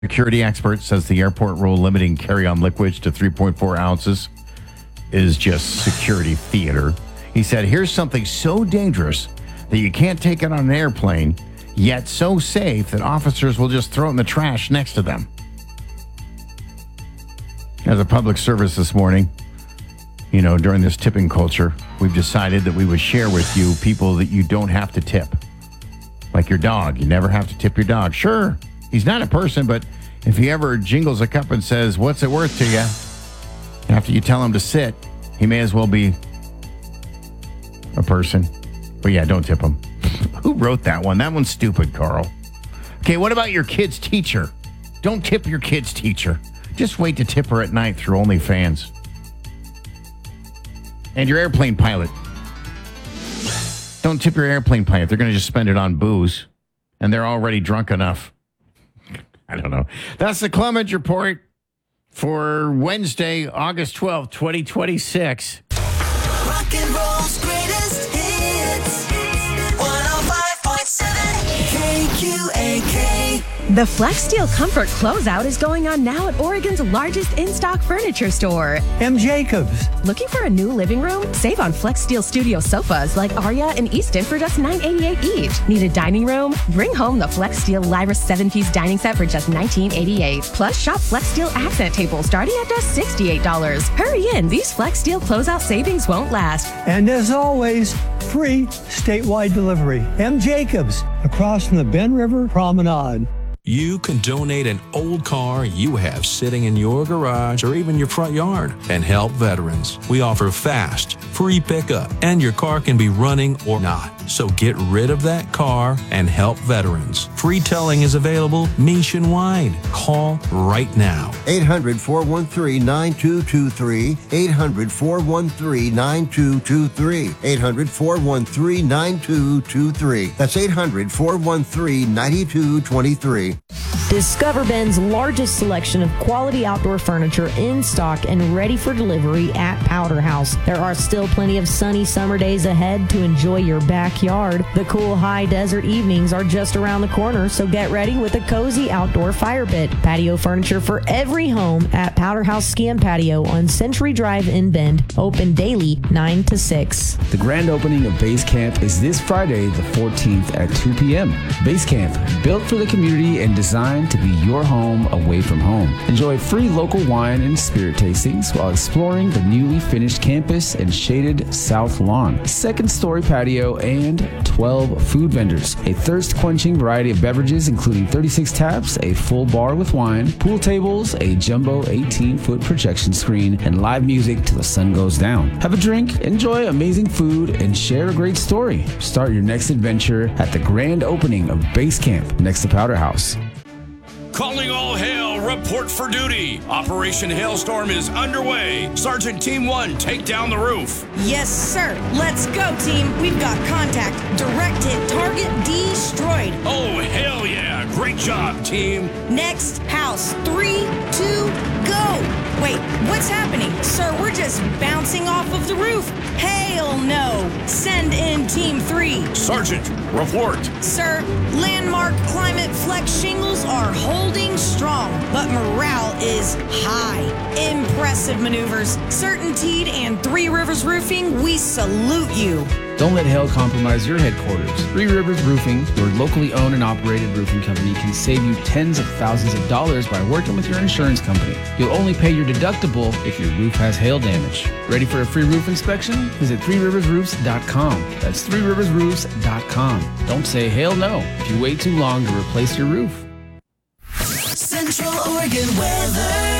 Security expert says the airport rule limiting carry-on liquids to 3.4 ounces is just security theater. He said, here's something so dangerous that you can't take it on an airplane, yet so safe that officers will just throw it in the trash next to them. As a public service this morning, during this tipping culture, we've decided that we would share with you people that you don't have to tip. Like your dog. You never have to tip your dog. Sure, he's not a person, but if he ever jingles a cup and says, what's it worth to you? After you tell him to sit, he may as well be a person. But yeah, don't tip him. Who wrote that one? That one's stupid, Carl. Okay, what about your kid's teacher? Don't tip your kid's teacher. Just wait to tip her at night through OnlyFans. And your airplane pilot. Don't tip your airplane pilot. They're going to just spend it on booze. And they're already drunk enough. I don't know. That's the Clemens Report for Wednesday, August 12th, 2026. Rock and roll's greatest hits. 105.7 KQAK. The FlexSteel Comfort Closeout is going on now at Oregon's largest in-stock furniture store. M. Jacobs. Looking for a new living room? Save on FlexSteel Studio sofas like Aria and Easton for just $9.88 each. Need a dining room? Bring home the FlexSteel Lyra 7-piece dining set for just $19.88. Plus, shop FlexSteel accent tables starting at just $68. Hurry in, these FlexSteel closeout savings won't last. And as always, free statewide delivery. M. Jacobs, across from the Ben River Promenade. You can donate an old car you have sitting in your garage or even your front yard and help veterans. We offer fast, free pickup, and your car can be running or not. So get rid of that car and help veterans. Free towing is available nationwide. Call right now. 800-413-9223. 800-413-9223. 800-413-9223. That's 800-413-9223. Discover Ben's largest selection of quality outdoor furniture in stock and ready for delivery at Powder House. There are still plenty of sunny summer days ahead to enjoy your backyard. The cool high desert evenings are just around the corner, so get ready with a cozy outdoor fire pit. Patio furniture for every home at Powder House Ski and Patio on Century Drive in Bend. Open daily 9 to 6. The grand opening of Base Camp is this Friday, the 14th at 2 p.m. Base Camp, built for the community and designed to be your home away from home. Enjoy free local wine and spirit tastings while exploring the newly finished campus and shaded south lawn. Second-story patio and 12 food vendors. A thirst-quenching variety of beverages including 36 taps, a full bar with wine, pool tables, a jumbo 18-foot projection screen, and live music till the sun goes down. Have a drink, enjoy amazing food, and share a great story. Start your next adventure at the grand opening of Base Camp next to Powder House. Calling all hail, report for duty. Operation Hailstorm is underway. Sergeant Team 1, take down the roof. Yes, sir. Let's go, team. We've got contact. Direct hit target destroyed. Oh, hell yeah. Great job, team. Next house. 3, 2, go. Wait, what's happening? Sir, we're just bouncing off of the roof. Hell no. Send in Team 3. Sergeant, report. Sir, landmark climate flex shingles are holding strong, but morale is high. Impressive maneuvers. Certainteed and Three Rivers Roofing, we salute you. Don't let hail compromise your headquarters. Three Rivers Roofing, your locally owned and operated roofing company, can save you tens of thousands of dollars by working with your insurance company. You'll only pay your deductible if your roof has hail damage. Ready for a free roof inspection? Visit threeriversroofs.com. That's threeriversroofs.com. Don't say hail no if you wait too long to replace your roof. Central Oregon weather.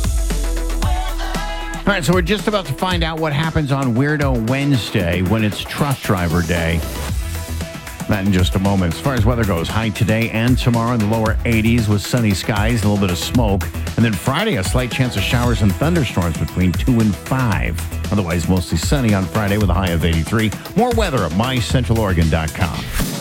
All right, so we're just about to find out what happens on Weirdo Wednesday when it's Truck Driver Day. That in just a moment. As far as weather goes, high today and tomorrow in the lower 80s with sunny skies, a little bit of smoke. And then Friday, a slight chance of showers and thunderstorms between 2 and 5. Otherwise, mostly sunny on Friday with a high of 83. More weather at mycentraloregon.com.